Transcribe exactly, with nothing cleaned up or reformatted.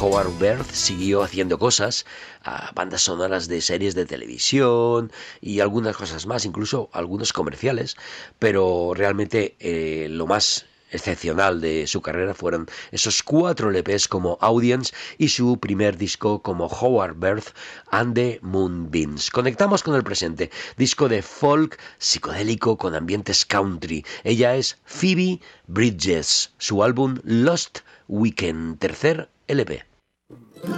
Howard Berth siguió haciendo cosas, uh, bandas sonoras de series de televisión y algunas cosas más, incluso algunos comerciales, pero realmente eh, lo más excepcional de su carrera fueron esos cuatro L Pes como Audience y su primer disco como Howard Berth and the Moonbeams. Conectamos con el presente, disco de folk psicodélico con ambientes country. Ella es Phoebe Bridgers, su álbum Lost Weekend, tercer L P.